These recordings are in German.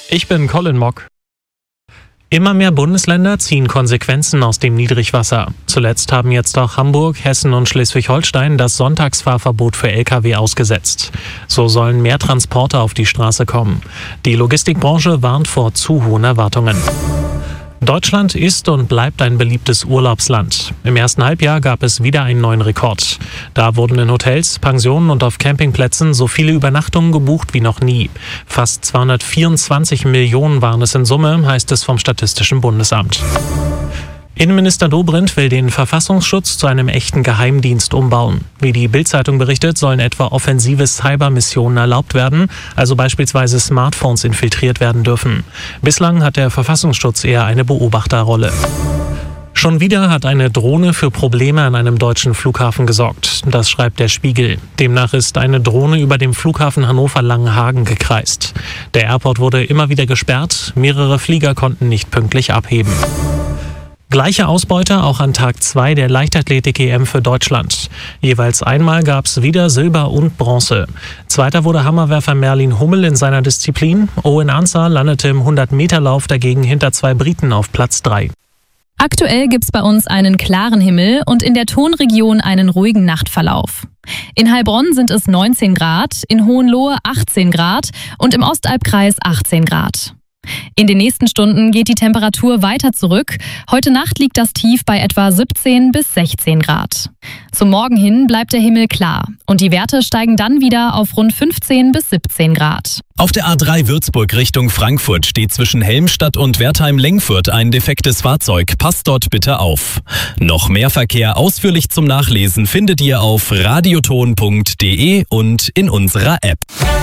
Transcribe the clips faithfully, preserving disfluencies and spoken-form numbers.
Ich bin Colin Mock. Immer mehr Bundesländer ziehen Konsequenzen aus dem Niedrigwasser. Zuletzt haben jetzt auch Hamburg, Hessen und Schleswig-Holstein das Sonntagsfahrverbot für L K W ausgesetzt. So sollen mehr Transporter auf die Straße kommen. Die Logistikbranche warnt vor zu hohen Erwartungen. Deutschland ist und bleibt ein beliebtes Urlaubsland. Im ersten Halbjahr gab es wieder einen neuen Rekord. Da wurden in Hotels, Pensionen und auf Campingplätzen so viele Übernachtungen gebucht wie noch nie. Fast zweihundertvierundzwanzig Millionen waren es in Summe, heißt es vom Statistischen Bundesamt. Innenminister Dobrindt will den Verfassungsschutz zu einem echten Geheimdienst umbauen. Wie die Bild-Zeitung berichtet, sollen etwa offensive Cybermissionen erlaubt werden, also beispielsweise Smartphones infiltriert werden dürfen. Bislang hat der Verfassungsschutz eher eine Beobachterrolle. Schon wieder hat eine Drohne für Probleme an einem deutschen Flughafen gesorgt. Das schreibt der Spiegel. Demnach ist eine Drohne über dem Flughafen Hannover-Langenhagen gekreist. Der Airport wurde immer wieder gesperrt, mehrere Flieger konnten nicht pünktlich abheben. Gleiche Ausbeute auch an Tag zwei der Leichtathletik-E M für Deutschland. Jeweils einmal gab es wieder Silber und Bronze. Zweiter wurde Hammerwerfer Merlin Hummel in seiner Disziplin. Owen Ansah landete im hundert-Meter-Lauf dagegen hinter zwei Briten auf Platz drei. Aktuell gibt's bei uns einen klaren Himmel und in der Tonregion einen ruhigen Nachtverlauf. In Heilbronn sind es neunzehn Grad, in Hohenlohe achtzehn Grad und im Ostalbkreis achtzehn Grad. In den nächsten Stunden geht die Temperatur weiter zurück. Heute Nacht liegt das Tief bei etwa siebzehn bis sechzehn Grad. Zum Morgen hin bleibt der Himmel klar und die Werte steigen dann wieder auf rund fünfzehn bis siebzehn Grad. Auf der A drei Würzburg Richtung Frankfurt steht zwischen Helmstadt und Wertheim-Lengfurt ein defektes Fahrzeug. Passt dort bitte auf. Noch mehr Verkehr ausführlich zum Nachlesen findet ihr auf radioton punkt de und in unserer App.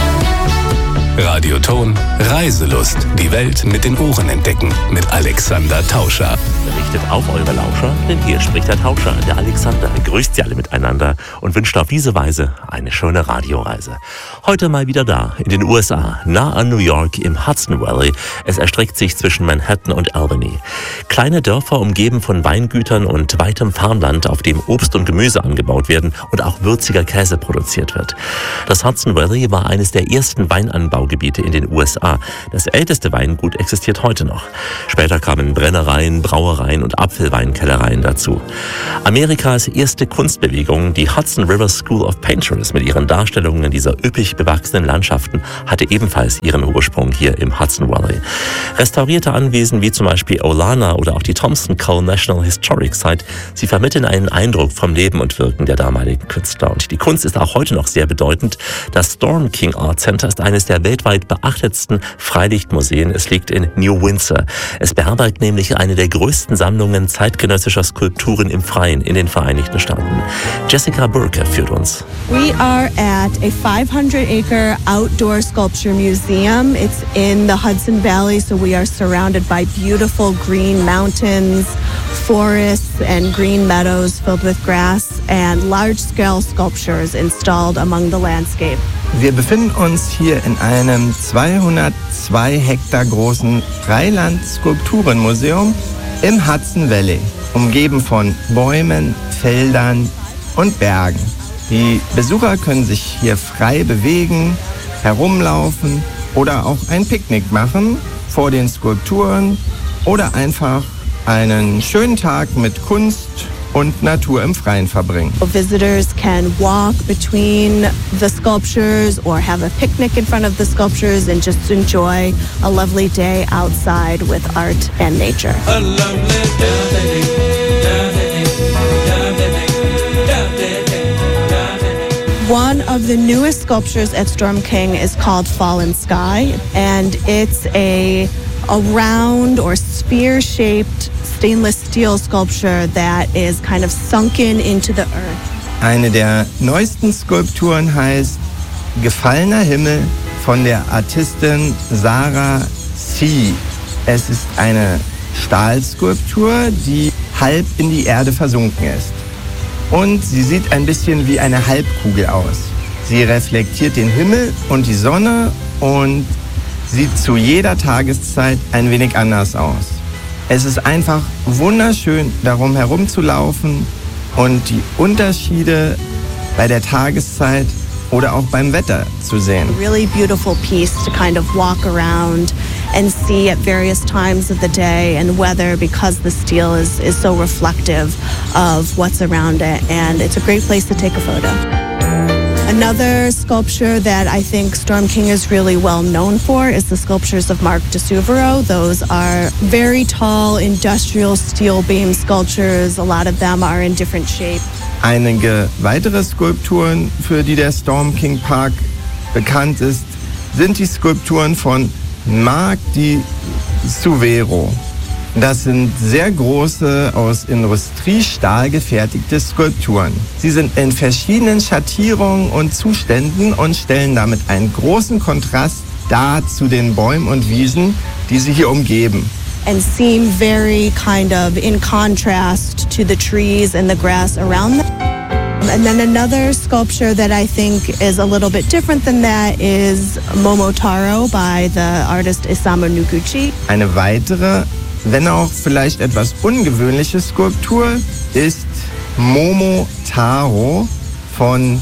Radioton Reiselust. Die Welt mit den Ohren entdecken. Mit Alexander Tauscher. Richtet auf eure Lauscher, denn hier spricht der Tauscher, der Alexander. Grüßt sie alle miteinander und wünscht auf diese Weise eine schöne Radioreise. Heute mal wieder da, in den U S A, nah an New York im Hudson Valley. Es erstreckt sich zwischen Manhattan und Albany. Kleine Dörfer umgeben von Weingütern und weitem Farmland, auf dem Obst und Gemüse angebaut werden und auch würziger Käse produziert wird. Das Hudson Valley war eines der ersten Weinanbaugebiete in den U S A. Das älteste Weingut existiert heute noch. Später kamen Brennereien, Brauereien und Apfelweinkellereien dazu. Amerikas erste Kunstbewegung, die Hudson River School of Painters mit ihren Darstellungen dieser üppig bewachsenen Landschaften, hatte ebenfalls ihren Ursprung hier im Hudson Valley. Restaurierte Anwesen wie zum Beispiel Olana oder auch die Thompson Cole National Historic Site, sie vermitteln einen Eindruck vom Leben und Wirken der damaligen Künstler. Und die Kunst ist auch heute noch sehr bedeutend. Das Storm King Art Center ist eines der weltweit beachtetsten Freilichtmuseen. Es liegt in New Windsor. Es beherbergt nämlich eine der größten Sammlungen zeitgenössischer Skulpturen im Freien in den Vereinigten Staaten. Jessica Burke führt uns. We are at a five hundred acre outdoor sculpture museum. It's in the Hudson Valley, so we are surrounded by beautiful green mountains, forests and green meadows filled with grass and large-scale sculptures installed among the landscape. Wir befinden uns hier in einem zweihundertzwei Hektar großen Freiland-Skulpturenmuseum im Hudson Valley, umgeben von Bäumen, Feldern und Bergen. Die Besucher können sich hier frei bewegen, herumlaufen oder auch ein Picknick machen vor den Skulpturen oder einfach einen schönen Tag mit Kunst und Natur im Freien verbringen. Visitors can walk between the sculptures or have a picnic in front of the sculptures and just enjoy a lovely day outside with art and nature. A lovely day. One of the newest sculptures at Storm King is called Fallen Sky, and it's a, a round or sphere-shaped stainless steel sculpture that is kind of sunken into the earth. Eine der neuesten Skulpturen heißt Gefallener Himmel von der Artistin Sarah C. Es ist eine Stahlskulptur, die halb in die Erde versunken ist. Und sie sieht ein bisschen wie eine Halbkugel aus. Sie reflektiert den Himmel und die Sonne und sieht zu jeder Tageszeit ein wenig anders aus. Es ist einfach wunderschön, darum herumzulaufen und die Unterschiede bei der Tageszeit oder auch beim Wetter zu sehen. Really beautiful piece to kind of walk around and see at various times of the day and weather, because the steel is, is so reflective of what's around it, and it's a great place to take a photo. Another sculpture that I think Storm King is really well known for is the sculptures of Mark de Suvero. Those are very tall industrial steel beam sculptures. A lot of them are in different shape. Einige weitere Skulpturen, für die der Storm King Park bekannt ist, sind die Skulpturen von Mark de Suvero. Das sind sehr große, aus Industriestahl gefertigte Skulpturen. Sie sind in verschiedenen Schattierungen und Zuständen und stellen damit einen großen Kontrast dar zu den Bäumen und Wiesen, die sie hier umgeben. And seem very kind of in contrast to the trees and the grass around them. And then another sculpture that I think is a little bit different than that is Momotaro by the artist Isamu Noguchi. Eine weitere, wenn auch vielleicht etwas ungewöhnliche Skulptur ist Momotaro von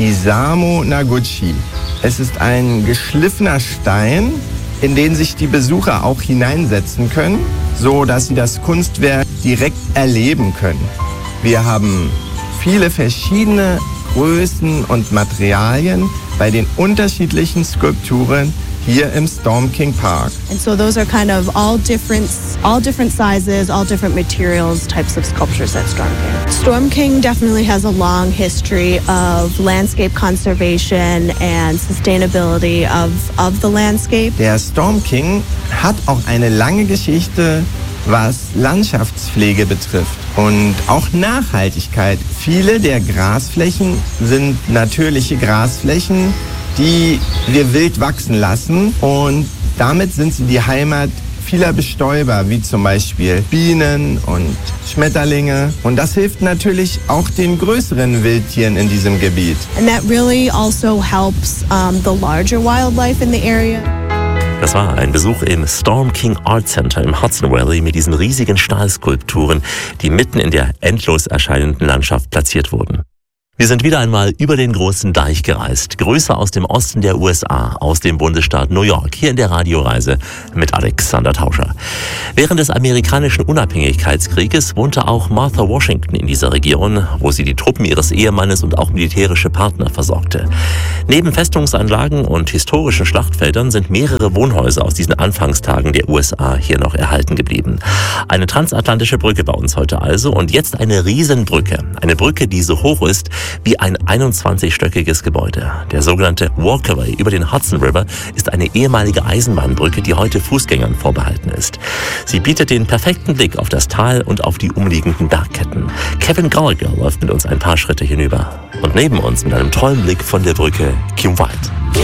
Isamu Noguchi. Es ist ein geschliffener Stein, in den sich die Besucher auch hineinsetzen können, so dass sie das Kunstwerk direkt erleben können. Wir haben viele verschiedene Größen und Materialien bei den unterschiedlichen Skulpturen hier im Storm King Park. And so those are kind of all different, all different sizes, all different materials, types of sculptures at Storm King. Storm King definitely has a long history of landscape conservation and sustainability of, of the landscape. Der Storm King hat auch eine lange Geschichte, was Landschaftspflege betrifft und auch Nachhaltigkeit. Viele der Grasflächen sind natürliche Grasflächen, die wir wild wachsen lassen, und damit sind sie die Heimat vieler Bestäuber, wie zum Beispiel Bienen und Schmetterlinge. Und das hilft natürlich auch den größeren Wildtieren in diesem Gebiet. And that really also helps um, the larger wildlife in the area. Das war ein Besuch im Storm King Art Center im Hudson Valley mit diesen riesigen Stahlskulpturen, die mitten in der endlos erscheinenden Landschaft platziert wurden. Wir sind wieder einmal über den großen Deich gereist. Grüße aus dem Osten der U S A, aus dem Bundesstaat New York, hier in der Radioreise mit Alexander Tauscher. Während des amerikanischen Unabhängigkeitskrieges wohnte auch Martha Washington in dieser Region, wo sie die Truppen ihres Ehemannes und auch militärische Partner versorgte. Neben Festungsanlagen und historischen Schlachtfeldern sind mehrere Wohnhäuser aus diesen Anfangstagen der U S A hier noch erhalten geblieben. Eine transatlantische Brücke bei uns heute also, und jetzt eine Riesenbrücke. Eine Brücke, die so hoch ist wie ein einundzwanzigstöckiges Gebäude. Der sogenannte Walkway über den Hudson River ist eine ehemalige Eisenbahnbrücke, die heute Fußgängern vorbehalten ist. Sie bietet den perfekten Blick auf das Tal und auf die umliegenden Bergketten. Kevin Gallagher läuft mit uns ein paar Schritte hinüber. Und neben uns mit einem tollen Blick von der Brücke Kim White.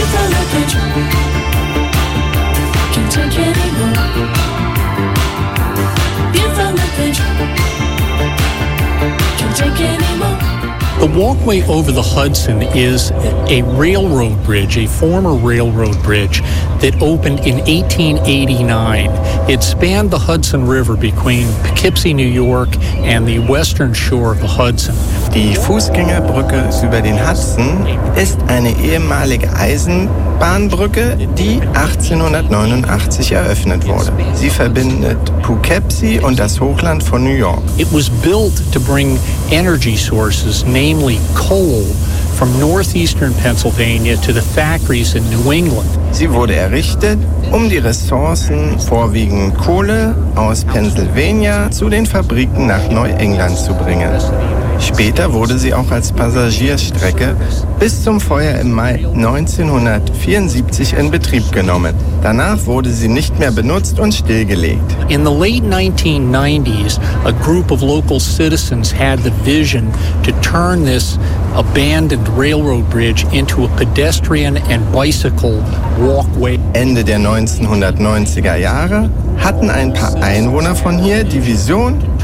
The walkway over the Hudson is a railroad bridge, a former railroad bridge that opened in eighteen eighty-nine. It spanned the Hudson River between Poughkeepsie, New York and the western shore of the Hudson. Die Fußgängerbrücke über den Hudson ist eine ehemalige Eisenbahnbrücke, die achtzehnhundertneunundachtzig eröffnet wurde. Sie verbindet Poughkeepsie und das Hochland von New York. It was built to bring energy sources, namely coal, from northeastern Pennsylvania to the factories in New England. Sie wurde errichtet, um die Ressourcen, vorwiegend Kohle, aus Pennsylvania zu den Fabriken nach Neuengland zu bringen. Später wurde sie auch als Passagierstrecke bis zum Feuer im Mai neunzehnhundertvierundsiebzig in Betrieb genommen. Danach wurde sie nicht mehr benutzt und stillgelegt. In the late nineteen nineties, a group of local citizens had the vision to turn this abandoned railroad bridge into a pedestrian and bicycle walkway. Ende der neunzehnhundertneunziger Jahre hatten ein paar Einwohner von hier die Vision,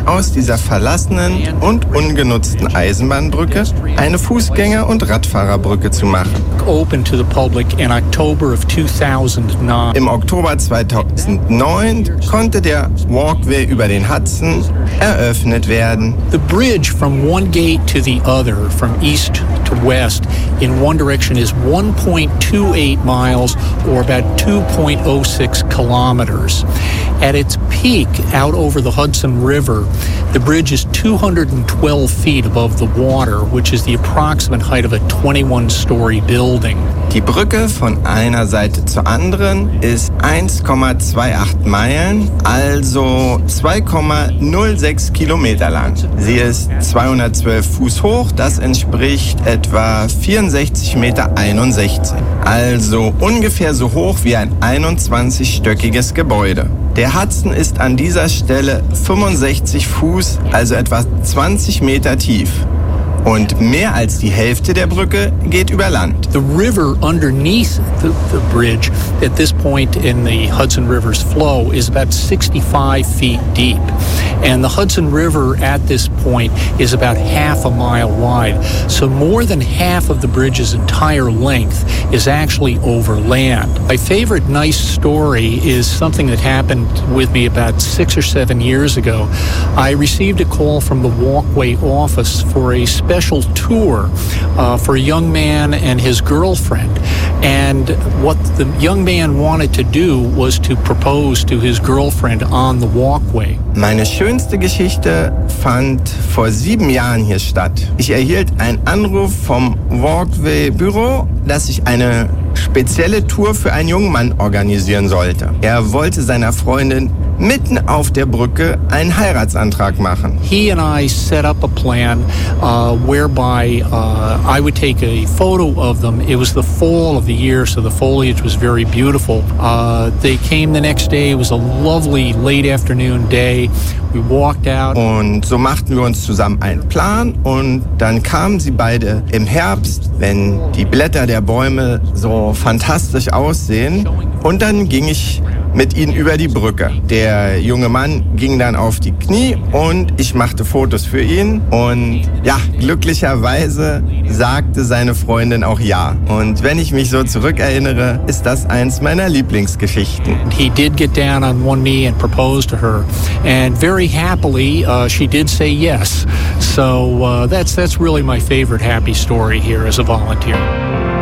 aus dieser verlassenen und ungenutzten Eisenbahnbrücke eine Fußgänger- und Radfahrerbrücke zu machen. Open to the public in October of two thousand nine. Im Oktober zweitausendneun konnte der Walkway über den Hudson eröffnet werden. The bridge from one gate to the other, from east to west, in one direction is one point two eight miles or about two point oh six kilometers. At its peak out over the Hudson River, the bridge is two hundred twelve feet above the water, which is the approximate height of a twenty-one story building. Die Brücke von einer Seite zur anderen ist eins Komma achtundzwanzig Meilen, also zwei Komma null sechs Kilometer lang. Sie ist zweihundertzwölf Fuß hoch, das entspricht etwa vierundsechzig Komma einundsechzig Meter. Also ungefähr so hoch wie ein einundzwanzigstöckiges Gebäude. Der Hudson ist an dieser Stelle fünfundsechzig Fuß, also etwa zwanzig Meter tief. Und mehr als die Hälfte der Brücke geht über Land. The river underneath the, the bridge at this point in the Hudson River's flow is about sixty-five feet deep. And the Hudson River at this point is about half a mile wide. So more than half of the bridge's entire length is actually over land. My favorite nice story is something that happened with me about six or seven years ago. I received a call from the Walkway office for a special special tour uh, for a young man and his girlfriend. And what the young man wanted to do was to propose to his girlfriend on the walkway. Meine schönste Geschichte fand vor sieben Jahren hier statt. Ich erhielt einen Anruf vom Walkway-Büro, dass ich eine spezielle Tour für einen jungen Mann organisieren sollte. Er wollte seiner Freundin mitten auf der Brücke einen Heiratsantrag machen. He and I set up a plan uh, whereby uh, I would take a photo of them. It was the fall of the year, so the foliage was very beautiful. Uh, they came the next day. It was a lovely late afternoon day. We walked out. Und so machten wir uns zusammen einen Plan und dann kamen sie beide im Herbst, wenn die Blätter der Bäume so fantastisch aussehen. Und dann ging ich mit ihnen über die Brücke. Der junge Mann ging dann auf die Knie und ich machte Fotos für ihn. Und ja, glücklicherweise sagte seine Freundin auch ja. Und wenn ich mich so zurückerinnere, ist das eins meiner Lieblingsgeschichten. He did get down on one knee and propose to her. And very happily, uh, she did say yes. So uh, that's, that's really my favorite happy story here as a volunteer.